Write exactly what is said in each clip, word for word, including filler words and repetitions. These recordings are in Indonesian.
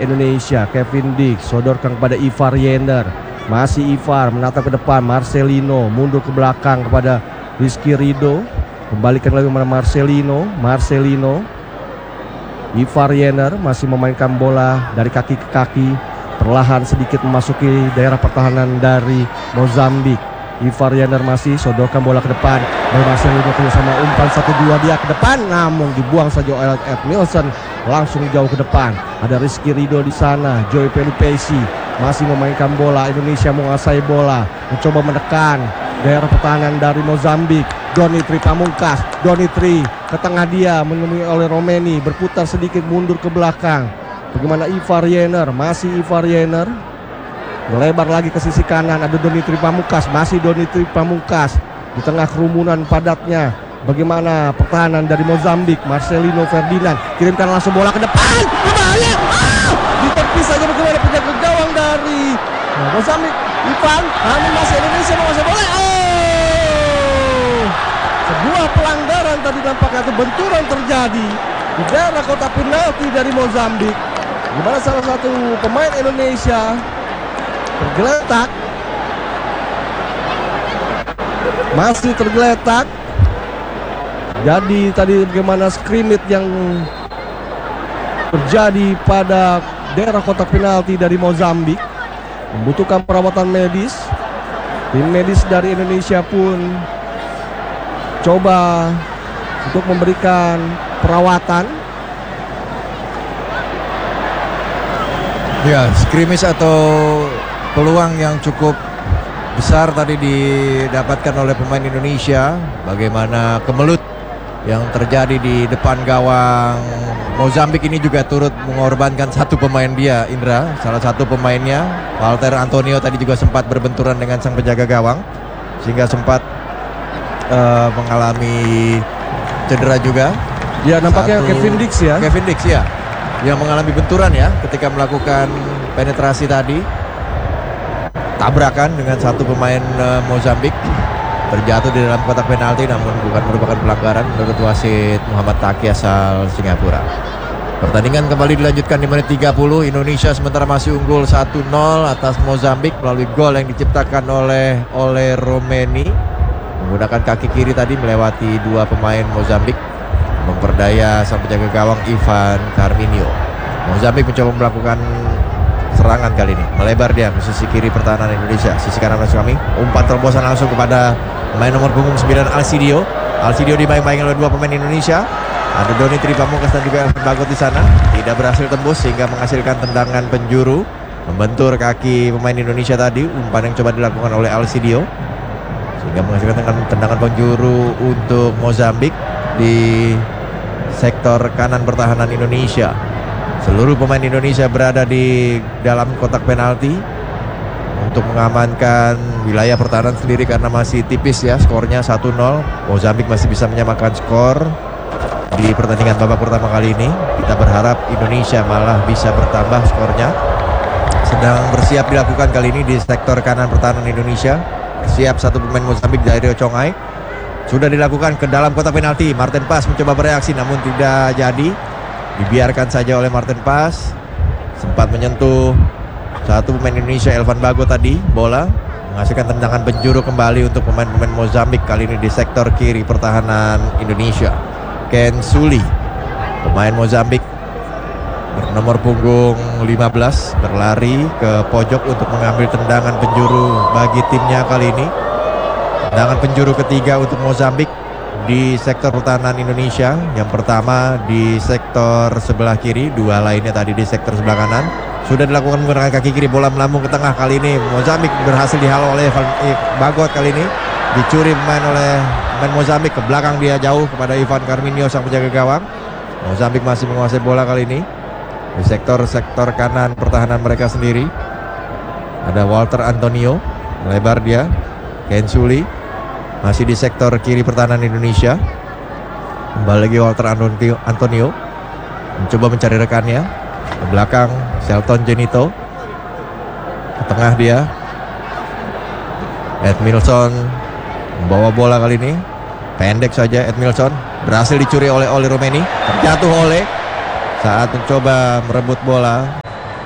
Indonesia. Kevin Dix sodorkan kepada Ivar Jenner. Masih Ivar menatap ke depan. Marcelino mundur ke belakang kepada Rizky Ridho. Kembalikan lagi kepada Marcelino. Marcelino Ivar Jenner masih memainkan bola dari kaki ke kaki. Perlahan sedikit memasuki daerah pertahanan dari Mozambik. Ivar Jenner masih sodorkan bola ke depan. Dan Marcelino sama umpan satu dua dia ke depan. Namun dibuang saja oleh Edmilson. Langsung jauh ke depan. Ada Rizky Ridho di sana. Joey Pelupesi masih memainkan bola. Indonesia menguasai bola. Mencoba menekan daerah pertahanan dari Mozambik. Donitri Pamungkas. Donitri ke tengah dia menemui oleh Romeni. Berputar sedikit mundur ke belakang. Bagaimana Ivar Jenner? Masih Ivar Jenner. Melebar lagi ke sisi kanan. Ada Donitri Pamungkas. Masih Donitri Pamungkas. Di tengah kerumunan padatnya. Bagaimana pertahanan dari Mozambik? Marcelino Ferdinand kirimkan langsung bola ke depan. Berbahaya. Ah! Ditepis saja bagaimana penjaga gawang dari Mozambik. Ivan. Namun masih Indonesia menguasai bola. Oh! Sebuah pelanggaran tadi nampaknya itu benturan terjadi di daerah kotak penalti dari Mozambik. Di mana salah satu pemain Indonesia tergeletak. Masih tergeletak. Jadi tadi bagaimana scrimmage yang terjadi pada daerah kotak penalti dari Mozambik membutuhkan perawatan medis. Tim medis dari Indonesia pun coba untuk memberikan perawatan. Ya, scrimmage atau peluang yang cukup besar tadi didapatkan oleh pemain Indonesia. Bagaimana kemelut yang terjadi di depan gawang Mozambik ini juga turut mengorbankan satu pemain dia, Indra. Salah satu pemainnya, Walter Antonio, tadi juga sempat berbenturan dengan sang penjaga gawang sehingga sempat uh, mengalami cedera juga. Ya, nampaknya satu, Kevin Dix ya. Kevin Dix ya, yang mengalami benturan ya ketika melakukan penetrasi tadi. Tabrakan dengan satu pemain uh, Mozambik. Terjatuh di dalam kotak penalti namun bukan merupakan pelanggaran menurut wasit Muhammad Taki asal Singapura. Pertandingan kembali dilanjutkan di menit tiga puluh. Indonesia sementara masih unggul satu nol atas Mozambik melalui gol yang diciptakan oleh oleh Romeni menggunakan kaki kiri tadi melewati dua pemain Mozambik, memperdaya sang penjaga gawang Ivan Carminio. Mozambik mencoba melakukan serangan kali ini, melebar dia ke sisi kiri pertahanan Indonesia. Sisi kanan masuk kami, umpan terobosan langsung kepada pemain nomor punggung sembilan Alcidio. Alcidio dibayang-bayang oleh dua pemain Indonesia. Ada Donitri Pamungkas dan juga Elvan Bagot di sana. Tidak berhasil tembus sehingga menghasilkan tendangan penjuru, membentur kaki pemain Indonesia tadi. Umpan yang coba dilakukan oleh Alcidio sehingga menghasilkan tendangan, tendangan penjuru untuk Mozambik di sektor kanan pertahanan Indonesia. Seluruh pemain Indonesia berada di dalam kotak penalti untuk mengamankan wilayah pertahanan sendiri karena masih tipis ya skornya satu nol. Mozambik masih bisa menyamakan skor di pertandingan babak pertama kali ini. Kita berharap Indonesia malah bisa bertambah skornya. Sedang bersiap dilakukan kali ini di sektor kanan pertahanan Indonesia. Siap satu pemain Mozambik dari Chongai. Sudah dilakukan ke dalam kotak penalti. Martin Pas mencoba bereaksi namun tidak jadi. Dibiarkan saja oleh Martin Pas. Sempat menyentuh satu pemain Indonesia, Elvan Bagot tadi. Bola menghasilkan tendangan penjuru kembali untuk pemain-pemain Mozambik. Kali ini di sektor kiri pertahanan Indonesia. Ken Suli, pemain Mozambik bernomor punggung lima belas, berlari ke pojok untuk mengambil tendangan penjuru bagi timnya kali ini. Tendangan penjuru ketiga untuk Mozambik di sektor pertahanan Indonesia. Yang pertama di sektor sebelah kiri, dua lainnya tadi di sektor sebelah kanan. Sudah dilakukan menggunakan kaki kiri, bola melambung ke tengah. Kali ini Mozambik berhasil dihalau oleh Bagot. Kali ini dicuri pemain oleh pemain Mozambik, ke belakang dia jauh kepada Ivan Carminio sang penjaga gawang. Mozambik masih menguasai bola kali ini di sektor-sektor kanan pertahanan mereka sendiri. Ada Walter Antonio, melebar dia. Ken Suli masih di sektor kiri pertahanan Indonesia. Kembali lagi Walter Antonio mencoba mencari rekannya. Ke belakang Shelton Genito. Ke tengah dia Edmilson membawa bola kali ini. Pendek saja Edmilson. Berhasil dicuri oleh Oli Romeni. Terjatuh oleh saat mencoba merebut bola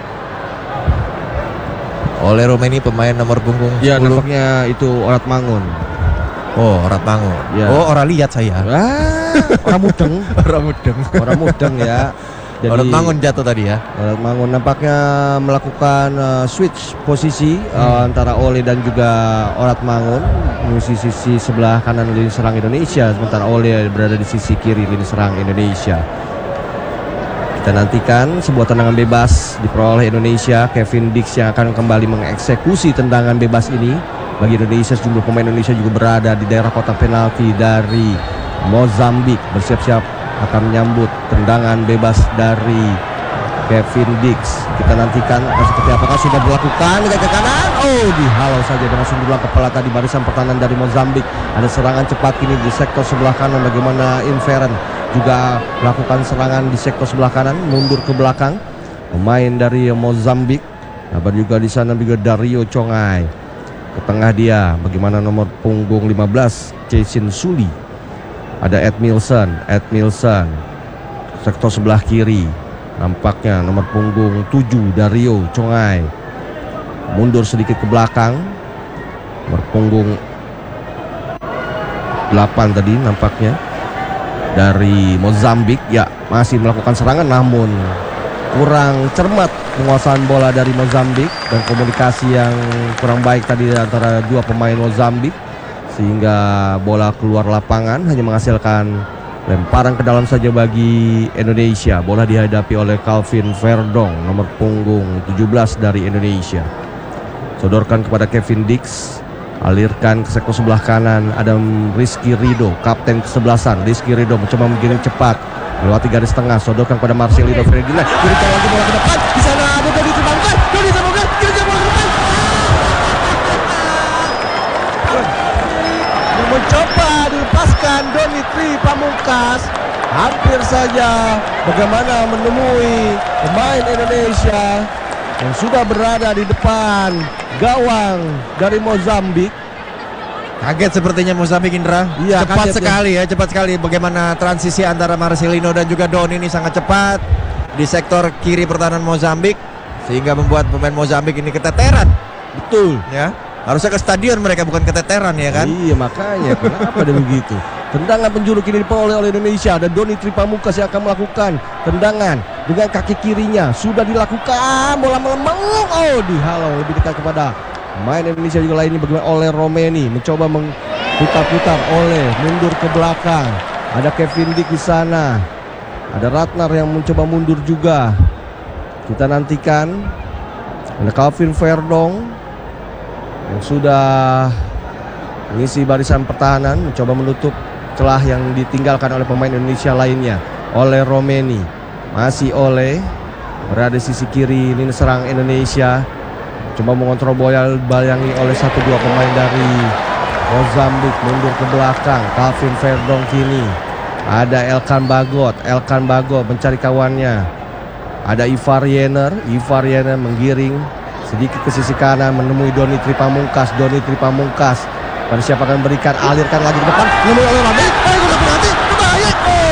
Oleh Romeni, pemain nomor punggung Ya, sepuluh. nampaknya itu Orat Mangun. Oh, Orat Mangun. Ya. Oh, orang lihat saya. Ah, orang mudeng. Orang mudeng. Orang mudeng ya. Jadi, Orat Mangun jatuh tadi ya. Orat Mangun nampaknya melakukan uh, switch posisi Hmm. uh, antara Ole dan juga Orat Mangun di sisi sebelah kanan lini serang Indonesia, sementara Ole berada di sisi kiri lini serang Indonesia. Kita nantikan sebuah tendangan bebas diperoleh Indonesia. Kevin Dix yang akan kembali mengeksekusi tendangan bebas ini. Bagi Indonesia, sejumlah pemain Indonesia juga berada di daerah kotak penalti dari Mozambik, bersiap-siap akan menyambut tendangan bebas dari Kevin Dix. Kita nantikan seperti apakah sudah dilakukan ke kanan. Oh, dihalau saja dengan sundulan kepala tadi barisan pertahanan dari Mozambik. Ada serangan cepat kini di sektor sebelah kanan. Bagaimana Inferen juga melakukan serangan di sektor sebelah kanan, mundur ke belakang. Pemain dari Mozambik. Kabar juga di sana juga Dario Congai. Ke tengah dia, bagaimana nomor punggung lima belas Jason Suli. Ada Ed Milson, Ed Milson. Sektor sebelah kiri. Nampaknya nomor punggung tujuh Dario Congai. Mundur sedikit ke belakang. Nomor punggung delapan tadi nampaknya dari Mozambik. Ya, masih melakukan serangan namun kurang cermat penguasaan bola dari Mozambik dan komunikasi yang kurang baik tadi antara dua pemain Mozambik, sehingga bola keluar lapangan hanya menghasilkan lemparan ke dalam saja bagi Indonesia. Bola dihadapi oleh Calvin Verdong, nomor punggung tujuh belas dari Indonesia. Sodorkan kepada Kevin Dix, alirkan ke sektor sebelah kanan. Ada Rizky Ridho, kapten kesebelasan. Rizky Ridho mencoba menggiring cepat melewati garis tengah, sodorkan kepada Marcelino Ferdinand. Kirikan lagi bola ke depan. Di sana ada Dodi Tripamungkas. Dodi Tripamungkas, kirikan bola ke depan. Yang mencoba dilepaskan Doni Tripamungkas. Hampir saja bagaimana menemui pemain Indonesia yang sudah berada di depan gawang dari Mozambik. Kaget sepertinya Mozambik, Indra. Iya, cepat kaget, sekali ya. cepat sekali bagaimana transisi antara Marcelino dan juga Don ini sangat cepat di sektor kiri pertahanan Mozambik, sehingga membuat pemain Mozambik ini keteteran. Betul Ya, harusnya ke stadion mereka, bukan keteteran ya kan. Iya, makanya kenapa ada begitu. Tendangan penjuru kini diperoleh oleh Indonesia. Ada Doni Tripamungkas yang akan melakukan tendangan dengan kaki kirinya. Sudah dilakukan, bola melembung. Oh, dihalau lebih dekat kepada pemain Indonesia juga lainnya. Bagaimana oleh Romeni mencoba mengputar-putar, oleh mundur ke belakang. Ada Kevin Dix di sana. Ada Ratnar yang mencoba mundur juga. Kita nantikan. Ada Calvin Verdong yang sudah mengisi barisan pertahanan, mencoba menutup celah yang ditinggalkan oleh pemain Indonesia lainnya. Oleh Romeni, masih oleh berada di sisi kiri lini serang Indonesia. Coba mengontrol bola, bayangi oleh satu dua pemain dari Mozambik, mundur ke belakang. Calvin Verdong kini. Ada Elkan Bagot, Elkan Bagot mencari kawannya. Ada Ivar Yener, Ivar Yener menggiring sedikit ke sisi kanan menemui Doni Tripamungkas. Doni Tripamungkas pada siapa akan berikan, alirkan lagi ke depan. Menemui oleh Ramai. Oh, penalti, berbahaya.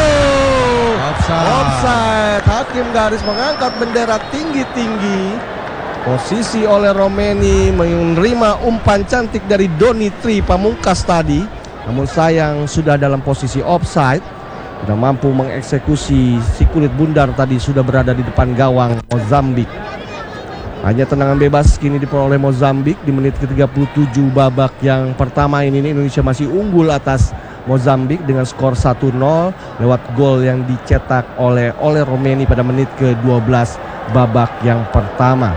Oh, Offside. offside. Hakim garis mengangkat bendera tinggi-tinggi. Posisi oleh Romeni menerima umpan cantik dari Doni Tripamungkas tadi. Namun sayang sudah dalam posisi offside. Tidak mampu mengeksekusi si kulit bundar tadi, sudah berada di depan gawang Mozambik. Hanya tendangan bebas kini diperoleh Mozambik di menit ke tiga puluh tujuh babak yang pertama ini. Indonesia masih unggul atas Mozambik dengan skor satu nol lewat gol yang dicetak oleh oleh Romeni pada menit ke dua belas babak yang pertama.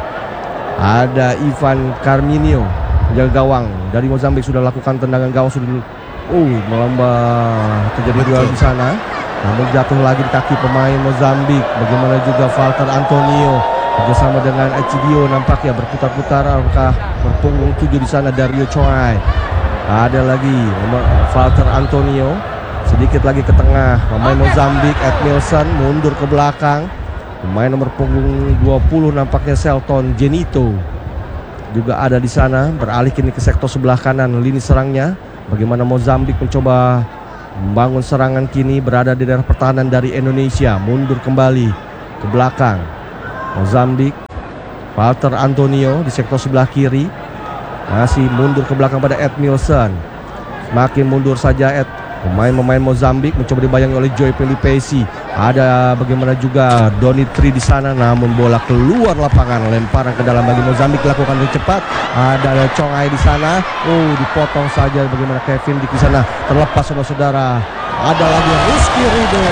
Ada Ivan Carminio, penjaga gawang dari Mozambik, sudah lakukan tendangan gawang, sudah oh melambah, terjadi duel di sana. Namun jatuh lagi di kaki pemain Mozambik. Bagaimana juga Walter Antonio bersama dengan Echidio nampaknya berputar-putar, apakah berpunggung tujuh di sana Dario Choi. Ada lagi nomor Walter Antonio, sedikit lagi ke tengah pemain Mozambik. Ed Milson mundur ke belakang. Pemain nomor punggung dua puluh nampaknya Selton Genito juga ada di sana, beralih kini ke sektor sebelah kanan lini serangnya. Bagaimana Mozambik mencoba membangun serangan kini, berada di daerah pertahanan dari Indonesia, mundur kembali ke belakang. Mozambik Walter Antonio di sektor sebelah kiri. Masih mundur ke belakang pada Ed Milson. Semakin mundur saja Ed. Pemain-pemain Mozambik mencoba dibayangi oleh Joy Pelupesi. Ada bagaimana juga Donitri di sana, namun bola keluar lapangan. Lemparan ke dalam bagi Mozambik dilakukan dengan cepat. Ada Congai di sana. Oh, dipotong saja bagaimana Kevin di sana. Terlepas saudara-saudara. Ada lagi Rizky Ridho.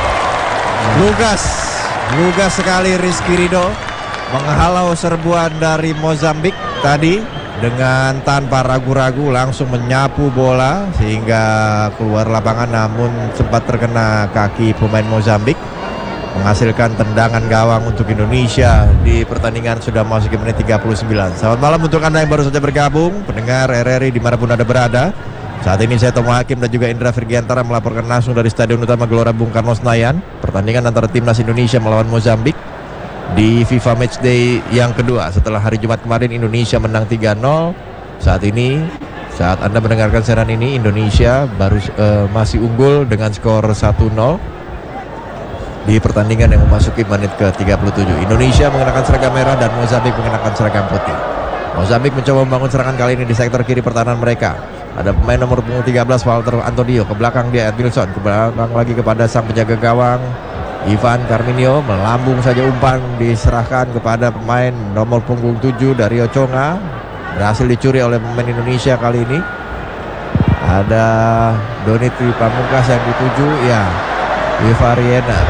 Lugas, lugas sekali Rizky Ridho menghalau serbuan dari Mozambik tadi dengan tanpa ragu-ragu langsung menyapu bola sehingga keluar lapangan, namun sempat terkena kaki pemain Mozambik, menghasilkan tendangan gawang untuk Indonesia di pertandingan sudah masuk ke menit tiga puluh sembilan. Selamat malam untuk Anda yang baru saja bergabung, pendengar R R I dimanapun Anda berada. Saat ini saya Tomo Hakim dan juga Indra Virgiantara melaporkan langsung dari Stadion Utama Gelora Bung Karno Senayan, pertandingan antara Timnas Indonesia melawan Mozambik di FIFA Matchday yang kedua setelah hari Jumat kemarin Indonesia menang tiga nol. Saat ini, saat Anda mendengarkan siaran ini, Indonesia baru uh, masih unggul dengan skor satu nol di pertandingan yang memasuki menit ke tiga puluh tujuh. Indonesia mengenakan seragam merah dan Mozambik mengenakan seragam putih. Mozambik mencoba membangun serangan kali ini di sektor kiri pertahanan mereka. Ada pemain nomor punggung tiga belas Walter Antonio, ke belakang dia Ed Wilson, ke belakang lagi kepada sang penjaga gawang Ivan Carminio, melambung saja umpan diserahkan kepada pemain nomor punggung tujuh Dario Conga, berhasil dicuri oleh pemain Indonesia kali ini. Ada Donitri Pamungkas yang dituju, ya Ivar Yener.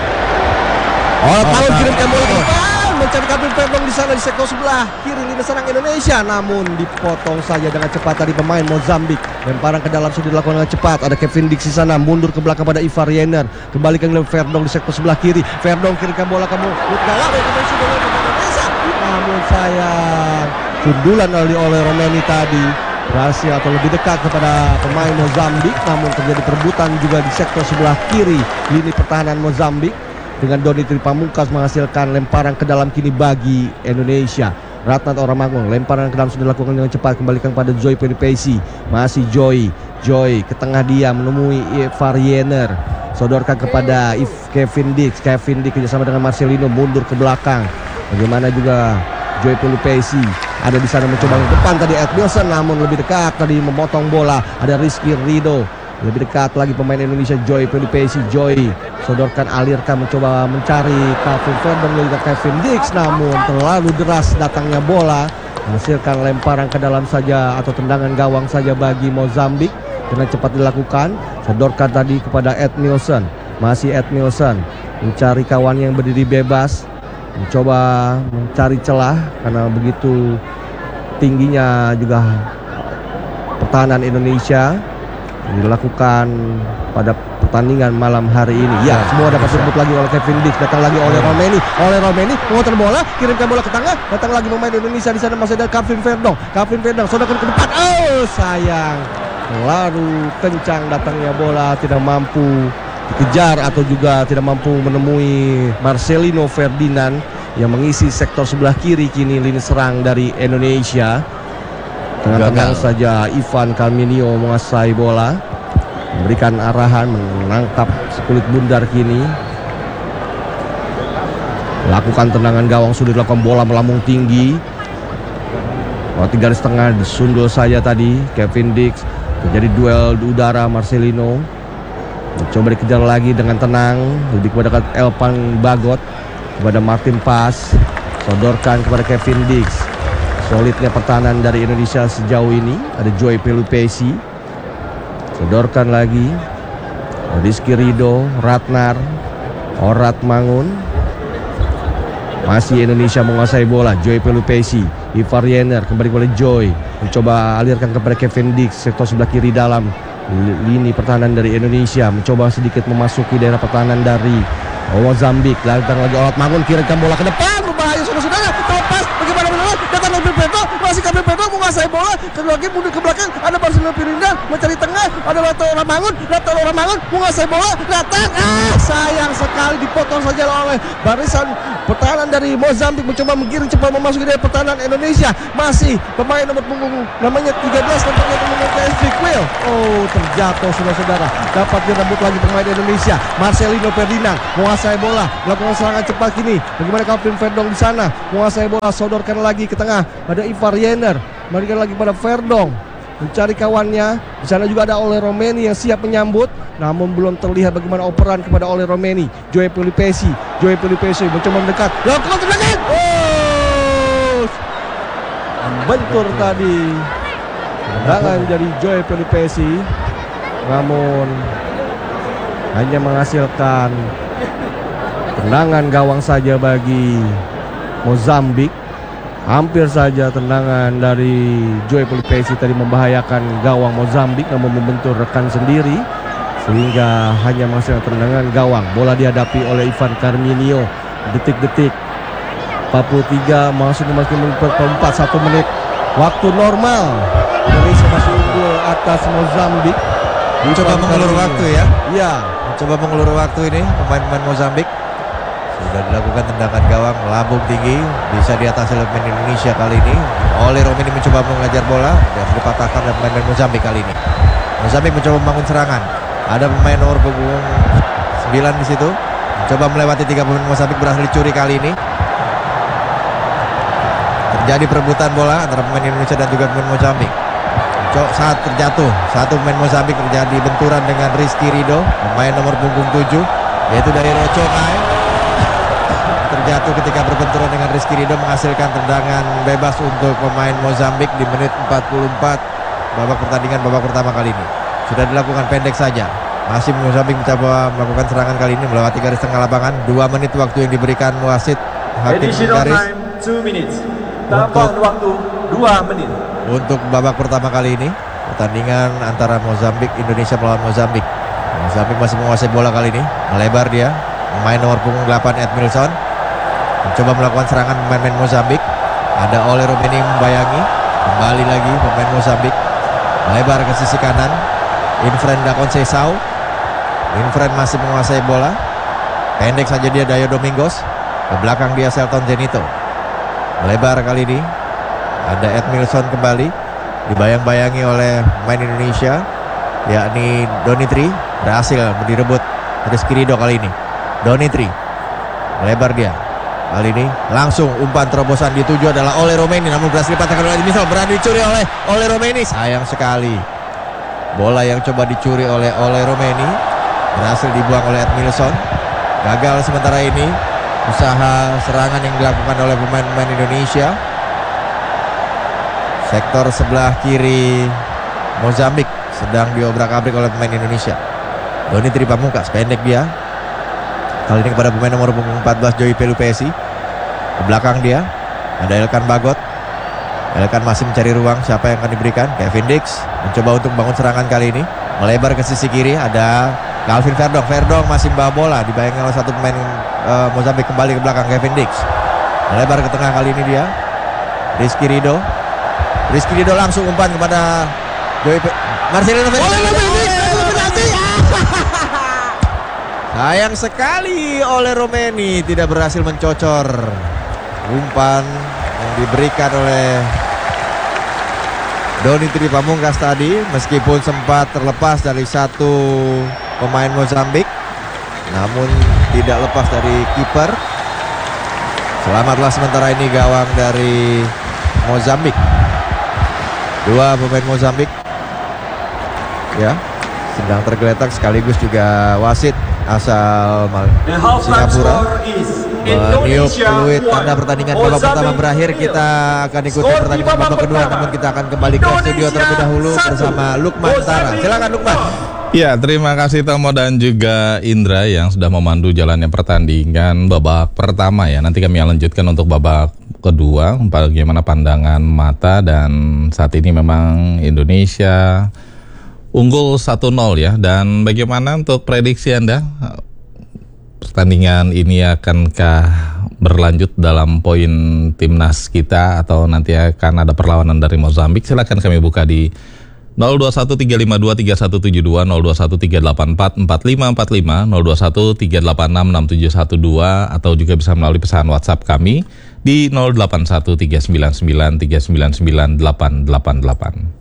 Oh, tahu kirimkan bola ke depan, mencari Kevin Verdong di sana di sektor sebelah kiri lini serang Indonesia, namun dipotong saja dengan cepat tadi pemain Mozambik. Lemparan ke dalam sudah dilakukan dengan cepat. Ada Kevin Dix di sana, mundur ke belakang pada Ivar Yener, kembali ke Verdong di sektor sebelah kiri. Verdong kirimkan bola ke gawang Indonesia, namun sayang sundulan oleh oleh Romeni tadi berhasil atau lebih dekat kepada pemain Mozambik, namun terjadi perebutan juga di sektor sebelah kiri lini pertahanan Mozambik dengan Donitri Pamungkas menghasilkan lemparan ke dalam kini bagi Indonesia. Ratnat Oramangun, lemparan ke dalam sudah dilakukan dengan cepat, kembalikan pada Joy Pelupesi. Masih Joy, Joy ke tengah dia menemui Ivar Yener, sodorkan kepada If Kevin Dix. Kevin Dix kerjasama dengan Marcelino mundur ke belakang. Bagaimana juga Joy Pelupesi ada di sana mencoba ke depan tadi Ed Wilson, namun lebih dekat tadi memotong bola. Ada Rizky Ridho, lebih dekat lagi pemain Indonesia Joy Pelupesi. Joy sodorkan, alirkan, mencoba mencari Kevin Verdong juga Kevin Dix, namun terlalu deras datangnya bola, menghasilkan lemparan ke dalam saja atau tendangan gawang saja bagi Mozambik. Dengan cepat dilakukan, sodorkan tadi kepada Ed Milson. Masih Ed Milson mencari kawan yang berdiri bebas, mencoba mencari celah karena begitu tingginya juga pertahanan Indonesia dilakukan pada pertandingan malam hari ini. Ya, semua dapat disebut lagi oleh Kevin Dix. Datang lagi oleh Romeni, oleh Romeni memutar bola, kirimkan bola ke tengah. Datang lagi pemain Indonesia di sana, masih ada Kevin Verdong. Kevin Verdong sodorkan ke depan. Oh, sayang. Terlalu kencang datangnya bola, tidak mampu dikejar atau juga tidak mampu menemui Marcelino Ferdinand yang mengisi sektor sebelah kiri kini lini serang dari Indonesia. Tengah-tengah saja Ivan Carminio menguasai bola, memberikan arahan, menangkap sekulit bundar kini. Lakukan tendangan gawang, sudah dilakukan, bola melambung tinggi. Oh, tiga garis tengah disundul saja tadi Kevin Dix. Terjadi duel di udara. Marcelino mencoba dikejar lagi dengan tenang, lebih kepada Elpan Bagot, kepada Martin Pas, sodorkan kepada Kevin Dix. Solidnya pertahanan dari Indonesia sejauh ini. Ada Joy Pelupesi, sodorkan lagi Rizky Ridho, Ratnar Orat Mangun. Masih Indonesia menguasai bola. Joy Pelupesi, Ivar Yener, kembali kepada Joy, mencoba alirkan kepada Kevin Dix, sektor sebelah kiri dalam lini pertahanan dari Indonesia, mencoba sedikit memasuki daerah pertahanan dari Mozambik. Datang lagi Orat Mangun, kirimkan bola ke depan, berbahaya saudara-saudara, terlepas, bagaimana menolak, datang lebih Pedro, masih Calvin Verdong menguasai bola, kedua lagi mundur ke belakang, ada Marcelino Ferdinand mencari tengah, ada Lato Ramangun, Lato Ramangun menguasai bola, datang, ah sayang sekali dipotong saja oleh barisan pertahanan dari Mozambik, mencoba menggiring cepat memasuki dari pertahanan Indonesia. Masih pemain nomor punggung namanya tiga belas tampaknya menggunakan Quick Will. Oh, terjatuh saudara-saudara. Dapat direbut lagi pemain Indonesia. Marcelino Ferdinand menguasai bola, melakukan serangan cepat kini. Bagaimana Calvin Verdong di sana menguasai bola, sodorkan lagi ke tengah pada Ivar Jenner, berikan lagi pada Verdong, mencari kawannya. Di sana juga ada Ole Romeni yang siap menyambut, namun belum terlihat bagaimana operan kepada Ole Romeni. Joey Pelupesi, Joey Pelupesi mencoba mendekat, lakukan tendangan. Oh, bentur tadi tendangan dari Joey Pelupesi, namun hanya menghasilkan tendangan gawang saja bagi Mozambik. Hampir saja tendangan dari Joey Pelupesi tadi membahayakan gawang Mozambik, namun membentur rekan sendiri sehingga hanya menghasilkan tendangan gawang. Bola dihadapi oleh Ivan Carminio. Detik-detik empat puluh tiga masuk memasuki menit empat puluh empat, satu menit waktu normal. Indonesia masih unggul atas Mozambik. Coba mengulur waktu ya. Iya, Coba mengulur waktu ini pemain-pemain Mozambik. Sudah dilakukan tendangan gawang melambung tinggi, bisa diatasi oleh pemain Indonesia kali ini. Ole Romeni mencoba mengajar bola dan dipatahkan oleh pemain Mozambik kali ini. Mozambik mencoba membangun serangan. Ada pemain nomor punggung sembilan di situ. Mencoba melewati tiga pemain Mozambik, berhasil dicuri kali ini. Terjadi perebutan bola antara pemain Indonesia dan juga pemain Mozambik. Saat terjatuh, satu pemain Mozambik terjadi benturan dengan Rizky Rido, pemain nomor punggung tujuh, yaitu dari Roconai. Terjatuh ketika berbenturan dengan Rizky Rido, menghasilkan tendangan bebas untuk pemain Mozambik di menit empat puluh empat babak pertandingan babak pertama kali ini. Sudah dilakukan pendek saja. Masih Mozambik mencoba melakukan serangan kali ini melewati garis tengah lapangan. Dua menit waktu yang diberikan wasit hakim garis. Two minutes. Tambahan waktu dua menit. Untuk babak pertama kali ini pertandingan antara Mozambik Indonesia melawan Mozambik. Mozambik masih menguasai bola kali ini, melebar dia. Pemain nomor punggung delapan Edmilson mencoba melakukan serangan pemain Mozambik. Ada Ole Romeni membayangi. Kembali lagi pemain Mozambik melebar ke sisi kanan. Infren da Conceição. Infren masih menguasai bola. Pendek saja dia Dayo Domingos. Ke belakang dia Selton Zenito. Melebar kali ini. Ada Edmilson kembali. Dibayang-bayangi oleh pemain Indonesia, yakni Donitri. Berhasil direbut Rizky Rido kali ini. Donitri melebar dia. Kali ini langsung umpan terobosan dituju adalah Ole Romeni, namun berhasil dipatahkan oleh Edmilson. Berani dicuri oleh Ole Romeni. Sayang sekali. Bola yang coba dicuri oleh Ole Romeni berhasil dibuang oleh Edmilson. Gagal sementara ini usaha serangan yang dilakukan oleh pemain-pemain Indonesia. Sektor sebelah kiri Mozambik sedang diobrak-abrik oleh pemain Indonesia. Donitri Pamungkas, pendek dia. Kali ini kepada pemain nomor punggung empat belas Joey Pelupesi. Ke belakang dia ada Elkan Bagot. Elkan masih mencari ruang siapa yang akan diberikan. Kevin Dix mencoba untuk bangun serangan kali ini. Melebar ke sisi kiri ada Calvin Verdong. Verdong masih membawa bola, dibayangkan oleh satu pemain uh, Mozambik. Kembali ke belakang Kevin Dix. Melebar ke tengah kali ini dia Rizky Rido. Rizky Rido langsung umpan kepada Joey Pe- Marcelino Ferdinand. Sayang sekali Ole Romeni tidak berhasil mencocor umpan yang diberikan oleh Donitri Pamungkas tadi, meskipun sempat terlepas dari satu pemain Mozambik, namun tidak lepas dari kiper. Selamatlah sementara ini gawang dari Mozambik. Dua pemain Mozambik ya sedang tergeletak, sekaligus juga wasit asal Singapura meniup peluit tanda pertandingan babak pertama berakhir. Kita akan ikuti pertandingan babak kedua, namun kita akan kembali ke studio terlebih dahulu bersama Lukman Tara. Silakan Lukman. Ya, terima kasih Tomo dan juga Indra yang sudah memandu jalannya pertandingan babak pertama ya. Nanti kami lanjutkan untuk babak kedua, bagaimana pandangan mata, dan saat ini memang Indonesia unggul satu nol ya. Dan bagaimana untuk prediksi Anda? Pertandingan ini akankah berlanjut dalam poin timnas kita atau nanti akan ada perlawanan dari Mozambik, silakan kami buka di nol dua satu tiga lima dua tiga satu tujuh dua, nol dua satu tiga delapan empat empat lima empat lima, nol dua satu tiga delapan enam enam tujuh satu dua, atau juga bisa melalui pesan WhatsApp kami di nol delapan satu tiga sembilan sembilan tiga sembilan sembilan delapan delapan delapan.